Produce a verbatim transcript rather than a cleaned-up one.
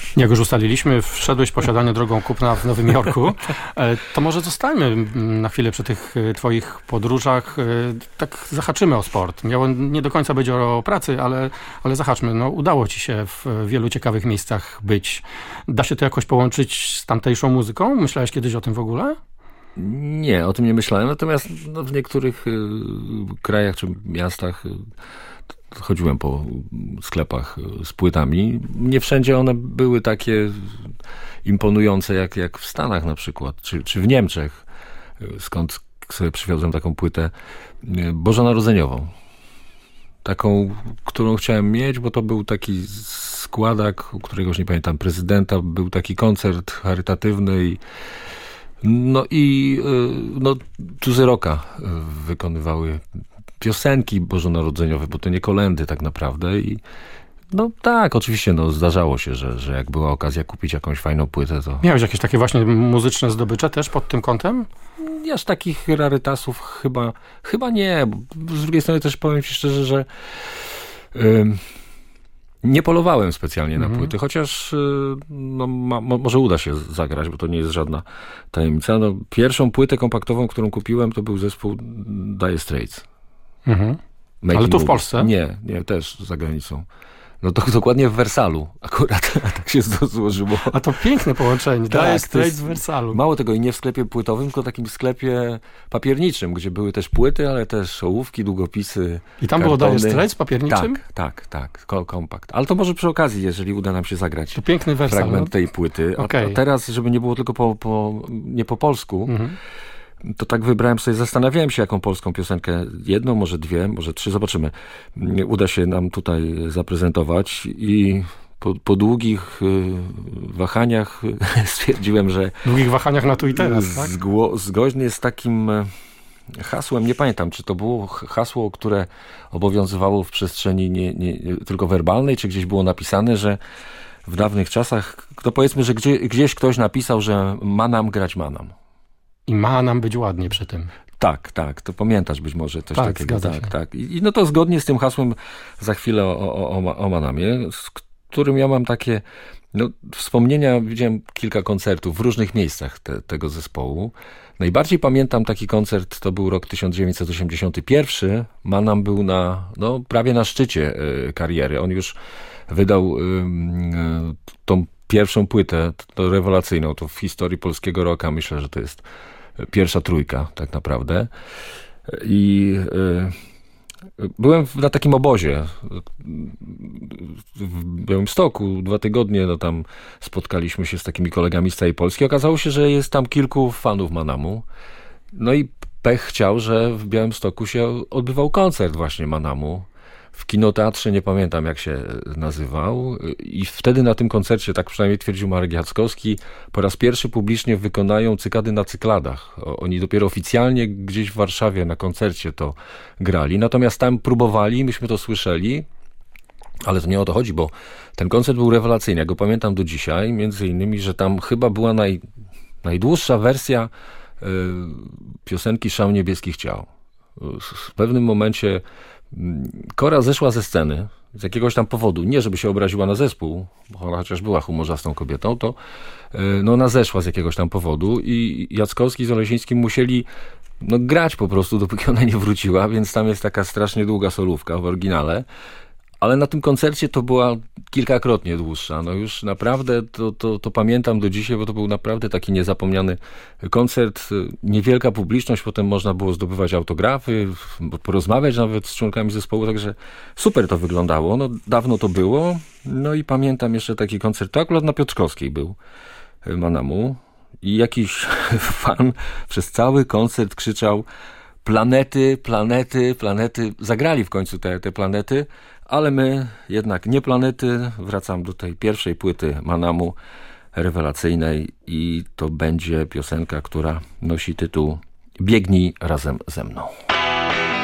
Jak już ustaliliśmy, wszedłeś w posiadanie drogą kupna w Nowym Jorku, to może zostańmy na chwilę przy tych twoich podróżach. Tak zahaczymy o sport. Miało nie do końca być o pracy, ale, ale zahaczmy. No, udało ci się w wielu ciekawych miejscach być. Da się to jakoś połączyć z tamtejszą muzyką? Myślałeś kiedyś o tym w ogóle? Nie, o tym nie myślałem. Natomiast no, w niektórych y, krajach czy miastach y, chodziłem po sklepach z płytami. Nie wszędzie one były takie imponujące jak, jak w Stanach na przykład, czy, czy w Niemczech, skąd sobie przywiozłem taką płytę bożonarodzeniową. Taką, którą chciałem mieć, bo to był taki składak, u którego już nie pamiętam, prezydenta, był taki koncert charytatywny i no i no, Tuzy Rocka wykonywały piosenki bożonarodzeniowe, bo to nie kolędy tak naprawdę i no tak, oczywiście no, zdarzało się, że, że jak była okazja kupić jakąś fajną płytę, to... Miałeś jakieś takie właśnie muzyczne zdobycze też pod tym kątem? Aż takich rarytasów chyba, chyba nie. Z drugiej strony też powiem ci szczerze, że yy, nie polowałem specjalnie na płyty, chociaż no, ma, może uda się zagrać, bo to nie jest żadna tajemnica. No, pierwszą płytę kompaktową, którą kupiłem, to był zespół Dire Straits. Mhm. Ale tu w Polsce? Nie, nie, też za granicą. No to dokładnie w Wersalu akurat tak się złożyło. A to piękne połączenie. Tak, Dire Straits w Wersalu. Mało tego, i nie w sklepie płytowym, tylko takim sklepie papierniczym, gdzie były też płyty, ale też ołówki, długopisy, I tam kartony. było Dire Straits papierniczym? Tak, tak, tak, kompakt. Ale to może przy okazji, jeżeli uda nam się zagrać to piękny Wersal, fragment tej płyty. A, okay. a teraz, żeby nie było tylko po, po, nie po polsku, mhm. to tak wybrałem sobie, zastanawiałem się, jaką polską piosenkę, jedną, może dwie, może trzy, zobaczymy, uda się nam tutaj zaprezentować i po, po długich y, wahaniach stwierdziłem, że... Długich wahaniach na tu i teraz, tak? Zgło, zgodnie z takim hasłem, nie pamiętam, czy to było hasło, które obowiązywało w przestrzeni nie, nie, nie tylko werbalnej, czy gdzieś było napisane, że w dawnych czasach, to powiedzmy, że gdzie, gdzieś ktoś napisał, że ma nam grać ma nam. I ma nam być ładnie przy tym. Tak, tak, to pamiętasz być może coś tak, takiego. Tak, tak, tak. I, I no to zgodnie z tym hasłem za chwilę o, o, o, o Manamie, z którym ja mam takie no, wspomnienia, widziałem kilka koncertów w różnych miejscach te, tego zespołu. Najbardziej pamiętam taki koncert, to był rok tysiąc dziewięćset osiemdziesiąty pierwszy. Manam był na, no, prawie na szczycie y, kariery. On już wydał y, y, tą pierwszą płytę, to rewelacyjną, to w historii polskiego rocka myślę, że to jest pierwsza trójka tak naprawdę. I y, byłem na takim obozie w Białymstoku dwa tygodnie, no tam spotkaliśmy się z takimi kolegami z całej Polski. Okazało się, że jest tam kilku fanów Manamu. No i pech chciał, że w Białymstoku się odbywał koncert właśnie Manamu. W kinoteatrze, nie pamiętam jak się nazywał, i wtedy na tym koncercie, tak przynajmniej twierdził Marek Jackowski, po raz pierwszy publicznie wykonają Cykady na cykladach. Oni dopiero oficjalnie gdzieś w Warszawie na koncercie to grali, natomiast tam próbowali, myśmy to słyszeli, ale to nie o to chodzi, bo ten koncert był rewelacyjny, ja go pamiętam do dzisiaj, między innymi, że tam chyba była naj, najdłuższa wersja y, piosenki Szał niebieskich ciał. W pewnym momencie Kora zeszła ze sceny z jakiegoś tam powodu, nie żeby się obraziła na zespół, bo chociaż była humorzastą kobietą, to no ona zeszła z jakiegoś tam powodu i Jackowski z Olesińskim musieli no, grać po prostu, dopóki ona nie wróciła, więc tam jest taka strasznie długa solówka w oryginale. Ale na tym koncercie to była kilkakrotnie dłuższa. No już naprawdę to, to, to pamiętam do dzisiaj, bo to był naprawdę taki niezapomniany koncert. Niewielka publiczność, potem można było zdobywać autografy, porozmawiać nawet z członkami zespołu, także super to wyglądało. No dawno to było. No i pamiętam jeszcze taki koncert, to akurat na Piotrkowskiej był, Manamu. I jakiś fan przez cały koncert krzyczał: planety, planety, planety. Zagrali w końcu te, te planety, ale my jednak nie planety. Wracam do tej pierwszej płyty Manamu, rewelacyjnej, i to będzie piosenka, która nosi tytuł Biegnij razem ze mną.